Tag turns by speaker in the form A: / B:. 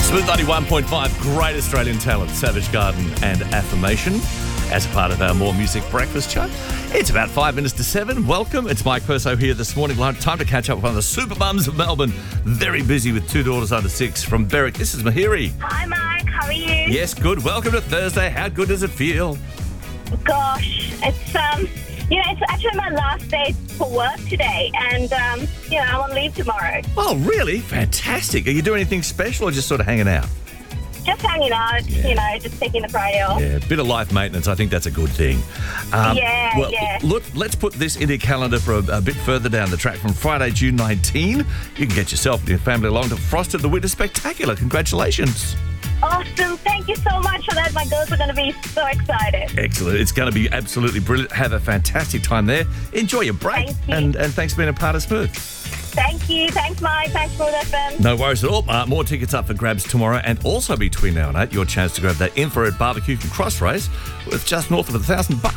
A: Smooth 91.5, great Australian talent, Savage Garden and Affirmation, as part of our More Music Breakfast show. It's about 5 minutes to 7. Welcome. It's Mike Perso here this morning. Time to catch up with one of the super mums of Melbourne. Very busy with two daughters under 6 from Berwick. This is Mahiri.
B: Hi, Mike. How are you?
A: Yes, good. Welcome to Thursday. How good does it feel?
B: Gosh, it's actually my last day for work today, and I'm on leave tomorrow.
A: Oh, really? Fantastic. Are you doing anything special or just sort of hanging out?
B: Just hanging out, just taking the Friday off.
A: Yeah, a bit of life maintenance. I think that's a good thing. Look, let's put this in your calendar for a bit further down the track. From Friday, June 19, you can get yourself and your family along to Frosted the Winter Spectacular. Congratulations.
B: Awesome. Thank you so much for that. My girls are going to be so excited.
A: Excellent. It's going to be absolutely brilliant. Have a fantastic time there. Enjoy your break.
B: Thank you.
A: And thanks for being a part of Smooth.
B: Thank you. Thanks, Mike. Thanks for that, Ben.
A: No worries at all. More tickets up for grabs tomorrow, and also between now and 8, your chance to grab that infrared barbecue from Crossrace worth just north of $1,000.